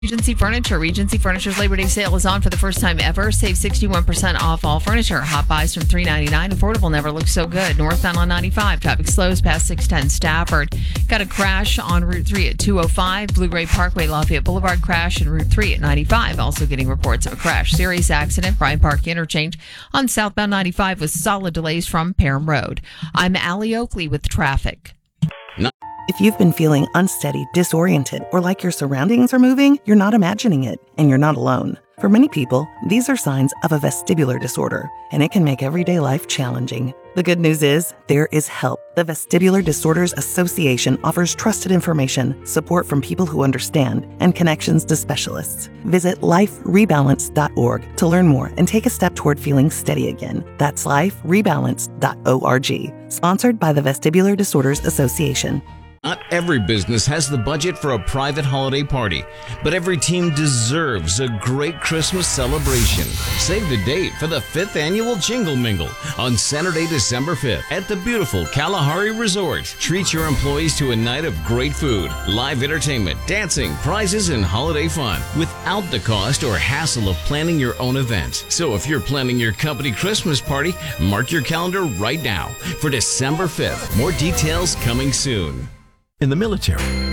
Regency Furniture. Regency Furniture's Labor Day sale is on for the first time ever. Save 61% off all furniture. Hot buys from $3.99. Affordable never looks so good. Northbound on 95. Traffic slows past 610 Stafford. Got a crash on Route 3 at 205. Blue Gray Parkway, Lafayette Boulevard crash, and Route 3 at 95. Also getting reports of a crash. Serious accident. Bryant Park Interchange on southbound 95 with solid delays from Parham Road. I'm Allie Oakley with traffic. If you've been feeling unsteady, disoriented, or like your surroundings are moving, you're not imagining it, and you're not alone. For many people, these are signs of a vestibular disorder, and it can make everyday life challenging. The good news is, there is help. The Vestibular Disorders Association offers trusted information, support from people who understand, and connections to specialists. Visit liferebalance.org to learn more and take a step toward feeling steady again. That's liferebalance.org. Sponsored by the Vestibular Disorders Association. Not every business has the budget for a private holiday party, but every team deserves a great Christmas celebration. Save the date for the 5th annual Jingle Mingle on Saturday, December 5th at the beautiful Kalahari Resort. Treat your employees to a night of great food, live entertainment, dancing, prizes, and holiday fun without the cost or hassle of planning your own event. So if you're planning your company Christmas party, mark your calendar right now for December 5th. More details coming soon. In the military,